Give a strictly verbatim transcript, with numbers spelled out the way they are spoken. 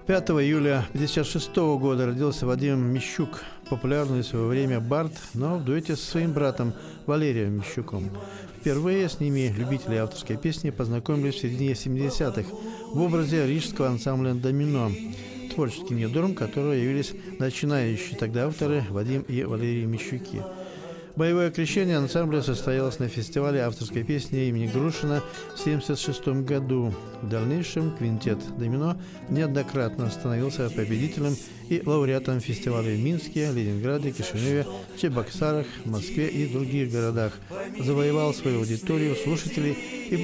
пятого июля тысяча девятьсот пятьдесят шестого года родился Вадим Мищук, популярный в свое время бард, но в дуэте со своим братом Валерием Мищуком. Впервые с ними любители авторской песни познакомились в середине семидесятых в образе рижского ансамбля «Домино», творческий недорм, которого явились начинающие тогда авторы Вадим и Валерий Мищуки. Боевое крещение ансамбля состоялось на фестивале авторской песни имени Грушина в тысяча девятьсот семьдесят шестом году. В дальнейшем квинтет «Домино» неоднократно становился победителем и лауреатом фестивалей в Минске, Ленинграде, Кишиневе, Чебоксарах, Москве и других городах. Завоевал свою аудиторию слушателей и